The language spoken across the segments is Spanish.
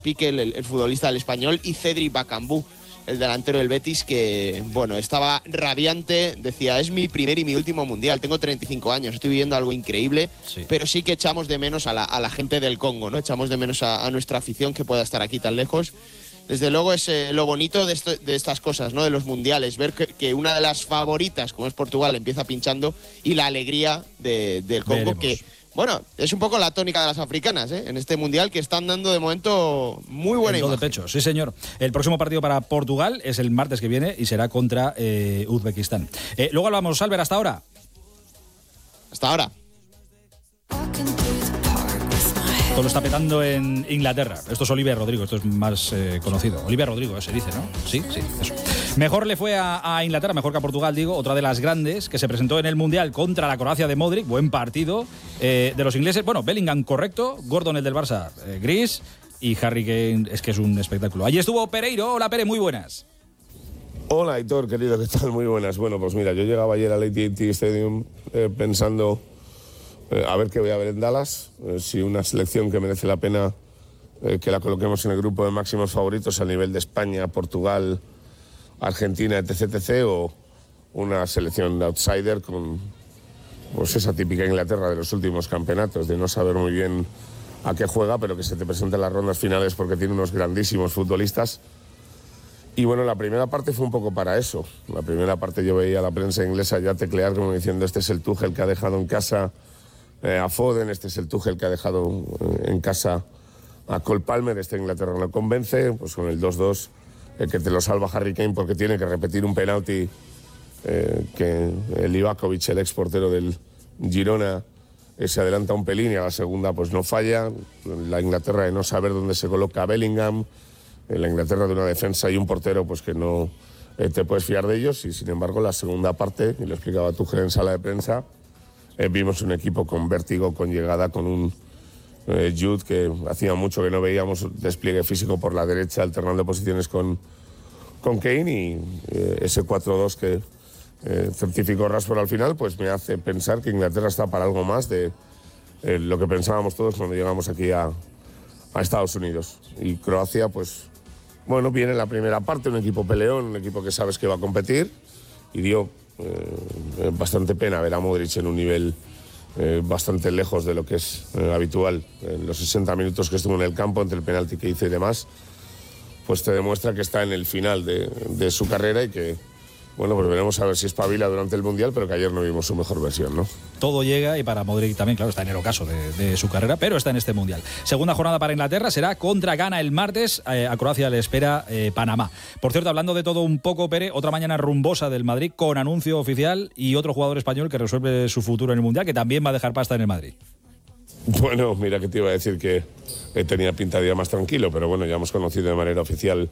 Piqué, el futbolista del Español, y Cédric Bakambu, el delantero del Betis, que, bueno, estaba radiante, decía, es mi primer y mi último mundial, tengo 35 años, estoy viviendo algo increíble, sí. Pero sí que echamos de menos a la gente del Congo, ¿no? Echamos de menos a nuestra afición que pueda estar aquí tan lejos. Desde luego es lo bonito de estas cosas, ¿no? De los mundiales, ver que una de las favoritas, como es Portugal, empieza pinchando, y la alegría del Congo. Veremos. Que, bueno, es un poco la tónica de las africanas, ¿eh? En este mundial, que están dando de momento muy buena imagen. De pecho, sí señor. El próximo partido para Portugal es el martes que viene y será contra Uzbekistán. Luego hablamos, Albert, hasta ahora. Hasta ahora. Todo lo está petando en Inglaterra. Esto es Olivia Rodrigo, esto es más conocido. Olivia Rodrigo, se dice, ¿no? Sí, eso. Mejor le fue a Inglaterra, mejor que a Portugal, digo, otra de las grandes, que se presentó en el Mundial contra la Croacia de Modric. Buen partido de los ingleses. Bueno, Bellingham correcto, Gordon, el del Barça, gris, y Harry Kane, es que es un espectáculo. Allí estuvo Pereiro. Hola, Pere, muy buenas. Hola, Aitor, querido, ¿qué tal? Muy buenas. Bueno, pues mira, yo llegaba ayer al AT&T Stadium pensando... a ver qué voy a ver en Dallas, si una selección que merece la pena que la coloquemos en el grupo de máximos favoritos a nivel de España, Portugal, Argentina, etc., o una selección de outsider con pues esa típica Inglaterra de los últimos campeonatos, de no saber muy bien a qué juega, pero que se te presenta en las rondas finales porque tiene unos grandísimos futbolistas. Y bueno, la primera parte fue un poco para eso. La primera parte yo veía a la prensa inglesa ya teclear como diciendo, este es el Tuchel que ha dejado en casa a Foden, este es el Tuchel que ha dejado en casa a Cole Palmer, Inglaterra no convence, pues con el 2-2 que te lo salva Harry Kane porque tiene que repetir un penalti que el Livakovic, el ex portero del Girona, se adelanta un pelín y a la segunda pues no falla. La Inglaterra de no saber dónde se coloca Bellingham, la Inglaterra de una defensa y un portero pues que no te puedes fiar de ellos, y sin embargo la segunda parte, y lo explicaba Tuchel en sala de prensa, vimos un equipo con vértigo, con llegada, con un Jude que hacía mucho que no veíamos despliegue físico por la derecha, alternando posiciones con Kane, y ese 4-2 que certificó Rashford al final, pues me hace pensar que Inglaterra está para algo más de lo que pensábamos todos cuando llegamos aquí a Estados Unidos. Y Croacia, pues bueno, viene en la primera parte, un equipo peleón, un equipo que sabes que va a competir, y dio bastante pena ver a Modric en un nivel bastante lejos de lo que es habitual. En los 60 minutos que estuvo en el campo, entre el penalti que hizo y demás, pues te demuestra que está en el final de su carrera, y que, bueno, pues veremos a ver si espabila durante el Mundial, pero que ayer no vimos su mejor versión, ¿no? Todo llega, y para Modric también, claro, está en el ocaso de su carrera, pero está en este Mundial. Segunda jornada para Inglaterra, será contra Ghana el martes. A Croacia le espera Panamá. Por cierto, hablando de todo un poco, Pere, otra mañana rumbosa del Madrid con anuncio oficial y otro jugador español que resuelve su futuro en el Mundial, que también va a dejar pasta en el Madrid. Bueno, mira que te iba a decir que tenía pinta de día más tranquilo, pero bueno, ya hemos conocido de manera oficial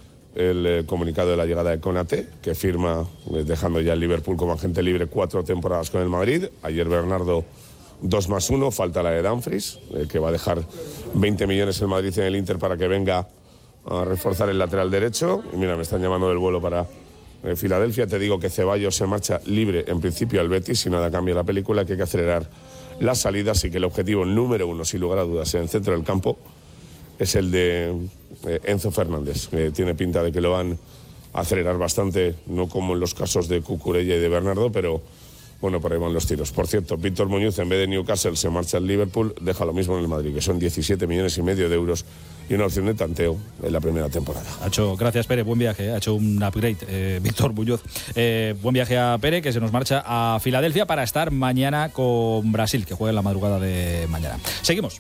el comunicado de la llegada de Konaté, que firma, dejando ya el Liverpool como agente libre 4 temporadas con el Madrid. Ayer Bernardo 2+1, falta la de Dumfries, que va a dejar 20 millones el Madrid en el Inter para que venga a reforzar el lateral derecho. Y mira, me están llamando del vuelo para Filadelfia. Te digo que Ceballos se marcha libre en principio al Betis, si nada cambia la película, que hay que acelerar las salidas, y que el objetivo número 1, sin lugar a dudas, en el centro del campo es el de Enzo Fernández. Tiene pinta de que lo van a acelerar bastante, no como en los casos de Cucurella y de Bernardo, pero bueno, por ahí van los tiros. Por cierto, Víctor Muñoz, en vez de Newcastle, se marcha al Liverpool, deja lo mismo en el Madrid, que son 17,5 millones de euros y una opción de tanteo en la primera temporada. Gracias, Pere, buen viaje, ha hecho un upgrade Víctor Muñoz. Buen viaje a Pere, que se nos marcha a Filadelfia para estar mañana con Brasil, que juega en la madrugada de mañana. Seguimos.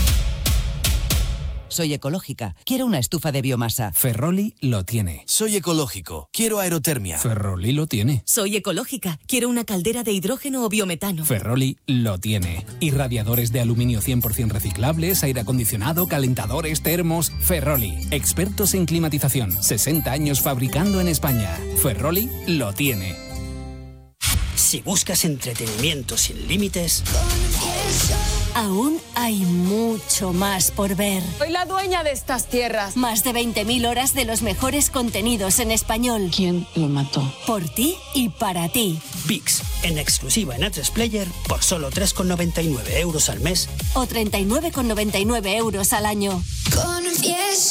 Soy ecológica. Quiero una estufa de biomasa. Ferroli lo tiene. Soy ecológico. Quiero aerotermia. Ferroli lo tiene. Soy ecológica. Quiero una caldera de hidrógeno o biometano. Ferroli lo tiene. Irradiadores de aluminio 100% reciclables, aire acondicionado, calentadores, termos. Ferroli. Expertos en climatización. 60 años fabricando en España. Ferroli lo tiene. Si buscas entretenimiento sin límites... Aún hay mucho más por ver. Soy la dueña de estas tierras. Más de 20.000 horas de los mejores contenidos en español. ¿Quién lo mató? Por ti y para ti. VIX, en exclusiva en A3 Player, por solo 3,99 euros al mes. O 39,99 euros al año. Confieso.